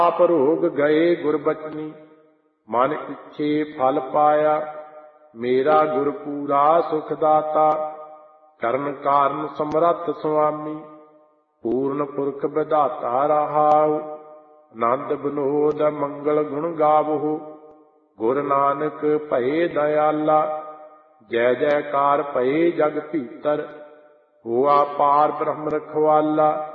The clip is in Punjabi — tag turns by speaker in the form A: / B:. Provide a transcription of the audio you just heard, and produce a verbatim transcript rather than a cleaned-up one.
A: ਆਪ ਰੋਗ ਗਏ ਗੁਰਬਚਨੀ, ਮਨ ਇੱਛੇ ਫਲ ਪਾਇਆ। ਮੇਰਾ ਗੁਰ ਪੂਰਾ ਸੁਖ ਦਾਤਾ, ਕਰਨ ਕਾਰਨ ਸਮਰੱਥ ਸੁਆਮੀ। ਪੂਰਨ ਪੁਰਖ ਵਿਧਾਤਾ ਰਹਾਉ, ਆਨੰਦ ਵਿਨੋਦ ਮੰਗਲ ਗੁਣ ਗਾਵਹੁ। ਗੁਰ ਨਾਨਕ ਭਏ ਦਇਆਲਾ, ਜੈ ਜੈਕਾਰ ਭਏ ਜਗ ਭੀਤਰ। ਹੋਆ ਪਾਰ ਬ੍ਰਹਮ ਰਖਵਾਲਾ,